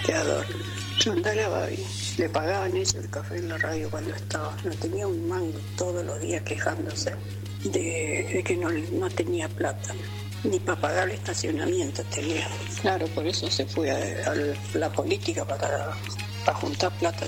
chapeador. Yo andaba y le pagaban ellos el café en la radio cuando estaba. No tenía un mango, todos los días quejándose de que no tenía plata. Ni para pagar el estacionamiento tenía. Claro, por eso se fue a la política para juntar plata.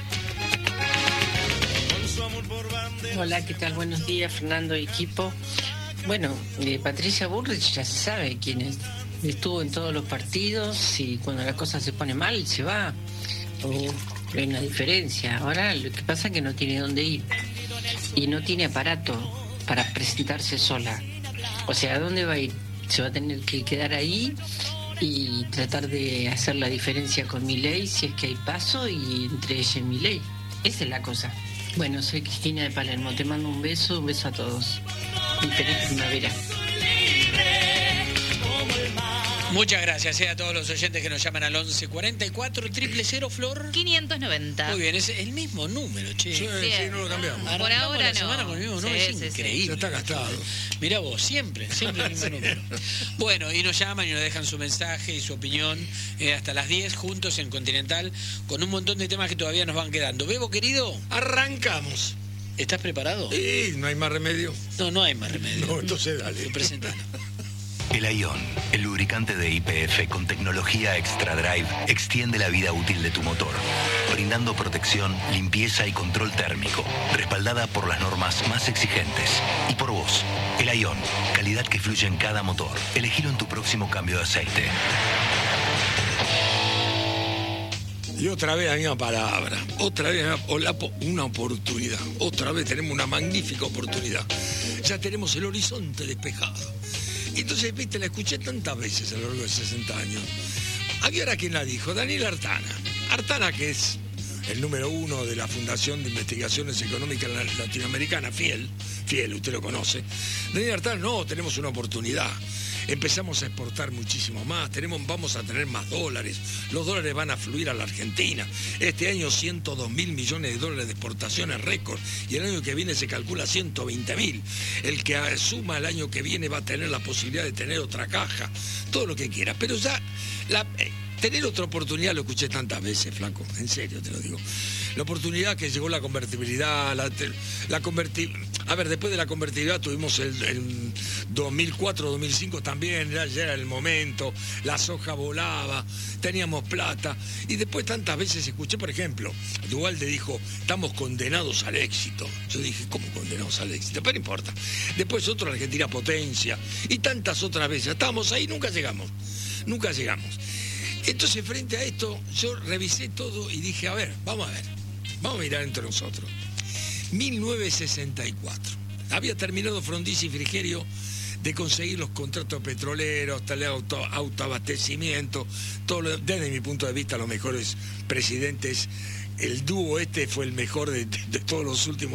Hola, ¿qué tal? Buenos días, Fernando y equipo. Bueno, Patricia Bullrich ya se sabe quién es. Estuvo en todos los partidos y cuando la cosa se pone mal se va. Hay una diferencia. Ahora lo que pasa es que no tiene dónde ir y no tiene aparato para presentarse sola. O sea, ¿a dónde va a ir? Se va a tener que quedar ahí y tratar de hacer la diferencia con Milei si es que hay paso y entre ella y Milei. Esa es la cosa. Bueno, soy Cristina de Palermo. Te mando un beso a todos. Y feliz primavera. Muchas gracias a todos los oyentes que nos llaman al 11 44 000 Flor 590. Muy bien, es el mismo número, che. Sí, no lo cambiamos. Por ahora la semana con el mismo número, es increíble. Ya está gastado. Mirá vos, siempre el mismo número. Bueno, y nos llaman y nos dejan su mensaje y su opinión hasta las 10 juntos en Continental con un montón de temas que todavía nos van quedando. Bebo, querido, Arrancamos. ¿estás preparado? Sí, no hay más remedio. No hay más remedio. No, entonces dale. Presentalo. El Ion, el lubricante de YPF con tecnología Extra Drive, extiende la vida útil de tu motor, brindando protección, limpieza y control térmico, respaldada por las normas más exigentes. Y por vos, el Ion, calidad que fluye en cada motor. Elegilo en tu próximo cambio de aceite. Y otra vez la misma palabra, otra vez una oportunidad, otra vez tenemos una magnífica oportunidad. Ya tenemos el horizonte despejado. Entonces, viste, la escuché tantas veces a lo largo de 60 años. ¿Aquí ahora quién la dijo? Daniel Artana. Artana, que es el número 1 de la Fundación de Investigaciones Económicas Latinoamericanas, Fiel, usted lo conoce. Daniel Artana, no, tenemos una oportunidad. Empezamos a exportar muchísimo más, vamos a tener más dólares, los dólares van a fluir a la Argentina. Este año 102.000 millones de dólares de exportaciones récord y el año que viene se calcula 120.000. El que suma el año que viene va a tener la posibilidad de tener otra caja, todo lo que quiera. Pero ya tener otra oportunidad lo escuché tantas veces, flaco, en serio te lo digo. La oportunidad que llegó la convertibilidad, a ver, después de la convertibilidad tuvimos el 2004, 2005 también, ya era el momento, la soja volaba, teníamos plata, y después tantas veces escuché, por ejemplo, Duhalde dijo, estamos condenados al éxito. Yo dije, ¿cómo condenados al éxito? Pero no importa. Después otro, la Argentina potencia, y tantas otras veces, estábamos ahí, nunca llegamos. Entonces, frente a esto, yo revisé todo y dije, vamos a mirar entre nosotros. 1964. Había terminado Frondizi y Frigerio de conseguir los contratos petroleros, autoabastecimiento, desde mi punto de vista, los mejores presidentes. El dúo fue el mejor de todos los últimos